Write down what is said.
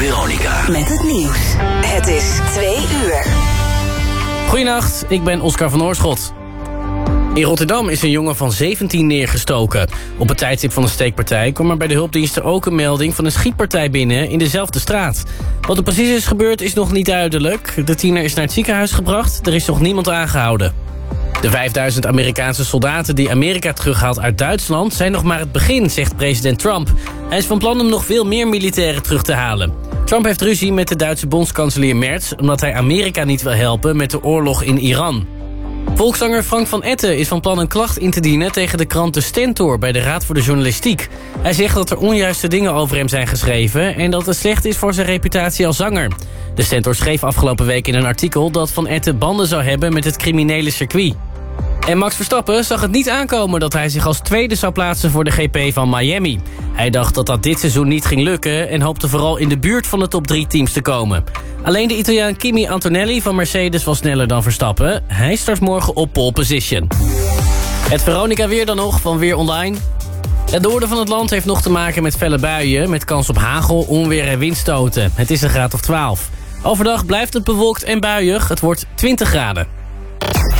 Veronica. Met het nieuws. Het is 2 uur. Goedenacht, ik ben Oscar van Oorschot. In Rotterdam is een jongen van 17 neergestoken. Op het tijdstip van de steekpartij kwam er bij de hulpdiensten ook een melding van een schietpartij binnen in dezelfde straat. Wat er precies is gebeurd is nog niet duidelijk. De tiener is naar het ziekenhuis gebracht, er is nog niemand aangehouden. De 5000 Amerikaanse soldaten die Amerika terughaalt uit Duitsland zijn nog maar het begin, zegt president Trump. Hij is van plan om nog veel meer militairen terug te halen. Trump heeft ruzie met de Duitse bondskanselier Merz omdat hij Amerika niet wil helpen met de oorlog in Iran. Volkszanger Frank van Etten is van plan een klacht in te dienen tegen de krant De Stentor bij de Raad voor de Journalistiek. Hij zegt dat er onjuiste dingen over hem zijn geschreven en dat het slecht is voor zijn reputatie als zanger. De Stentor schreef afgelopen week in een artikel dat Van Etten banden zou hebben met het criminele circuit. En Max Verstappen zag het niet aankomen dat hij zich als tweede zou plaatsen voor de GP van Miami. Hij dacht dat dat dit seizoen niet ging lukken en hoopte vooral in de buurt van de top 3 teams te komen. Alleen de Italiaan Kimi Antonelli van Mercedes was sneller dan Verstappen. Hij start morgen op pole position. Het Veronica weer dan nog van Weer Online. Het noorden van het land heeft nog te maken met felle buien met kans op hagel, onweer en windstoten. Het is een graad of 12. Overdag blijft het bewolkt en buiig. Het wordt 20 graden.